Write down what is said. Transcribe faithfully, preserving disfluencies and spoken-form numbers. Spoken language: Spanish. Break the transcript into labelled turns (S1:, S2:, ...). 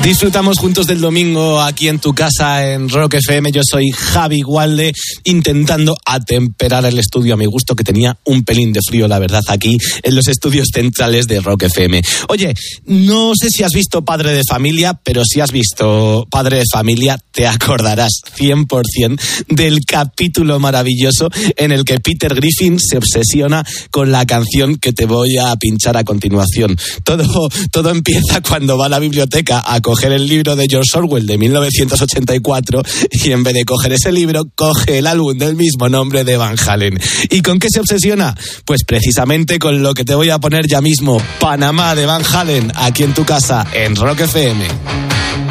S1: Disfrutamos juntos del domingo aquí en tu casa en Rock F M. Yo soy Javi Gualde, intentando atemperar el estudio a mi gusto, que tenía un pelín de frío, la verdad, aquí en los estudios centrales de Rock F M. Oye, no sé si has visto Padre de Familia, pero si has visto Padre de Familia, te acordarás cien por ciento del capítulo maravilloso en el que Peter Griffin se obsesiona con la canción que te voy a pinchar a continuación. Todo, todo empieza cuando va a la biblioteca a coger el libro de George Orwell de mil novecientos ochenta y cuatro y en vez de coger ese libro, coge el álbum del mismo nombre de Van Halen. ¿Y con qué se obsesiona? Pues precisamente con lo que te voy a poner ya mismo, Panamá de Van Halen, aquí en tu casa, en Rock F M.